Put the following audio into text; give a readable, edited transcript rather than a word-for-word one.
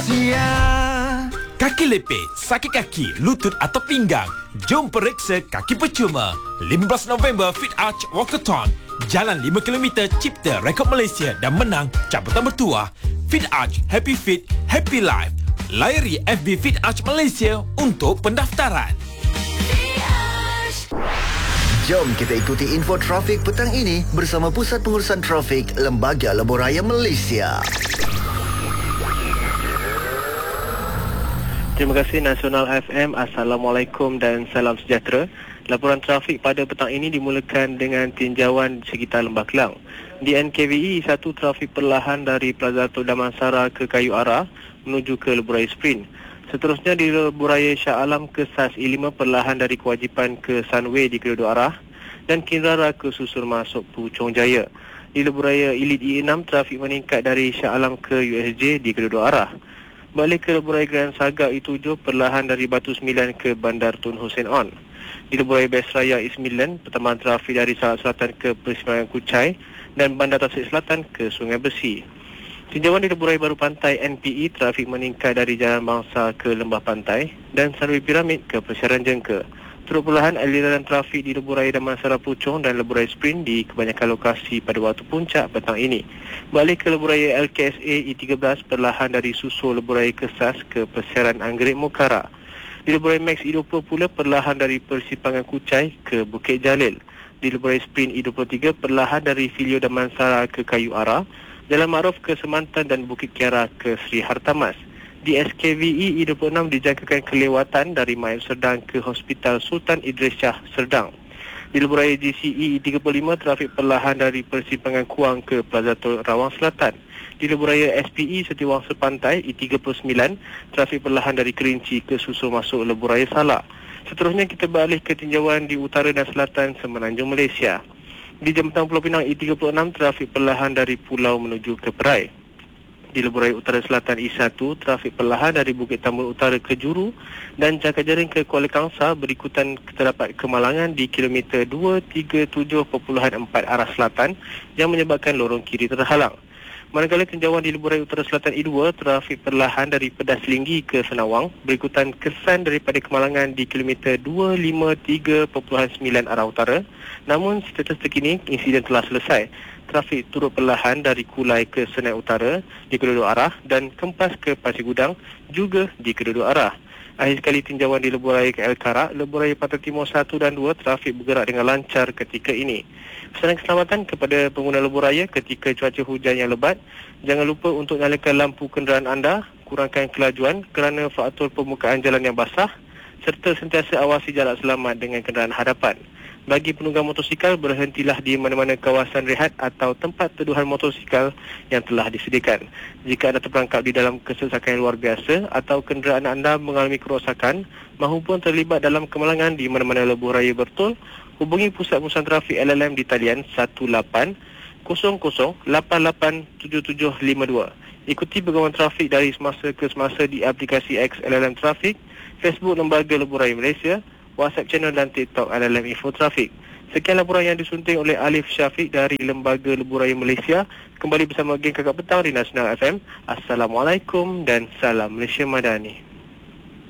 Malaysia. Kaki lepit, sakit kaki, lutut atau pinggang? Jom periksa kaki percuma. 15 November Fit Arch Walkathon. Jalan 5 km cipta rekod Malaysia dan menang cabutan bertuah. Fit Arch, Happy Fit, Happy Life. Layari FB Fit Arch Malaysia untuk pendaftaran. Jom kita ikuti info trafik petang ini bersama Pusat Pengurusan Trafik Lembaga Lebuh Raya Malaysia. Terima kasih Nasional FM. Assalamualaikum dan salam sejahtera. Laporan trafik pada petang ini dimulakan dengan tinjauan sekitar Lembah Kelang. Di NKVE, satu trafik perlahan dari Plaza Tok Damansara ke Kayu Ara menuju ke Lebuh Raya Sprint. Seterusnya di Lebuh Raya Shah Alam ke SAS E5 perlahan dari Kewajipan ke Sunway di kedua-dua arah dan Kinrara ke Susur Masuk Puchong Jaya. Di Lebuh Raya Elite E6, trafik meningkat dari Shah Alam ke USJ di kedua-dua arah. Balik ke Lebuh Raya Grand Saga E7 perlahan dari Batu Sembilan ke Bandar Tun Hussein On. Di Lebuh Raya Best Raya E9, pertambahan trafik dari Salak Selatan ke Persimpangan Kuchai dan Bandar Tasik Selatan ke Sungai Besi. Tinjauan di Lebuh Raya Baru Pantai NPE, trafik meningkat dari Jalan Bangsa ke Lembah Pantai dan Sunway Piramid ke Persiaran Jengka. Turut perlahan aliran trafik di Lebuh Raya Damansara Puchong dan Lebuh Raya Sprint di kebanyakan lokasi pada waktu puncak petang ini. Balik ke Lebuh Raya LKSA E13 perlahan dari Susul Lebuh Raya Kesas ke Persiaran Anggerik Mukara. Di Lebuh Raya Max E20 pula perlahan dari Persimpangan Kuchai ke Bukit Jalil. Di Lebuh Raya Sprint E23 perlahan dari Filio Damansara ke Kayu Ara, Jalan Ma'ruf ke Semantan dan Bukit Kiara ke Sri Hartamas. Di SKVE E26 dijangkakan kelewatan dari Mayap Serdang ke Hospital Sultan Idris Shah Serdang. Di Lebuh Raya GCE E35 trafik perlahan dari Persimpangan Kuang ke Plaza Tol Rawang Selatan. Di Lebuh Raya SPE Setiawangsa Pantai E39 trafik perlahan dari Kerinci ke Susul Masuk Lebuh Raya Salak. Seterusnya kita beralih ke tinjauan di utara dan selatan Semenanjung Malaysia. Di Jambatan Pulau Pinang E36 trafik perlahan dari Pulau menuju ke Perai. Di Lebuh Raya Utara Selatan E1 trafik perlahan dari Bukit Tambun Utara ke Juru dan Jaka Jaring ke Kuala Kangsar berikutan terdapat kemalangan di kilometer 237.4 arah selatan yang menyebabkan lorong kiri terhalang. Manakala tinjauan di Lebuh Raya Utara Selatan E2 trafik perlahan dari Pedas Linggi ke Senawang berikutan kesan daripada kemalangan di kilometer 253.9 arah utara. Namun status terkini insiden telah selesai. Trafik turut perlahan dari Kulai ke Senai Utara di kedua-dua arah dan Kempas ke Pasir Gudang juga di kedua-dua arah. Akhir sekali tinjauan di Lebuh Raya KL Karak, Lebuh Raya Pantai Timur 1 dan 2 trafik bergerak dengan lancar ketika ini. Pesanan keselamatan kepada pengguna Lebuh Raya ketika cuaca hujan yang lebat. Jangan lupa untuk nyalakan lampu kenderaan anda, kurangkan kelajuan kerana faktor permukaan jalan yang basah serta sentiasa awasi jarak selamat dengan kenderaan hadapan. Bagi penunggang motosikal, berhentilah di mana-mana kawasan rehat atau tempat teduhan motosikal yang telah disediakan. Jika anda terperangkap di dalam kesesakan yang luar biasa atau kenderaan anda mengalami kerosakan mahupun terlibat dalam kemalangan di mana-mana Lebuh Raya Bertul, hubungi Pusat Pengurusan Trafik LLM di talian 1800887752. Ikuti pergaulan trafik dari semasa ke semasa di aplikasi X LLM Trafik, Facebook Lembaga Lebuh Raya Malaysia, WhatsApp channel dan TikTok LLM Info Trafik. Sekian laporan yang disunting oleh Alif Syafiq dari Lembaga Lebuh Raya Malaysia. Kembali bersama geng Kakak Petang di Nasional FM. Assalamualaikum dan salam Malaysia Madani.